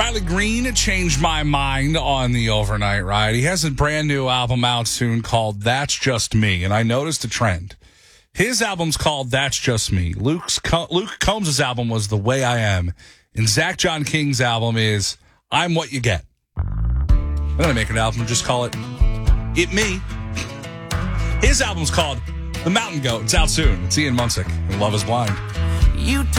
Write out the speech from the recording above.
Riley Green changed my mind on the overnight ride. He has a brand new album out soon called That's Just Me, and I noticed a trend. His album's called That's Just Me. Luke Combs' album was The Way I Am, and Zach John King's album is I'm What You Get. I'm going to make an album and just call it Me. His album's called The Mountain Goat. It's out soon. It's Ian Munsick and Love is Blind. You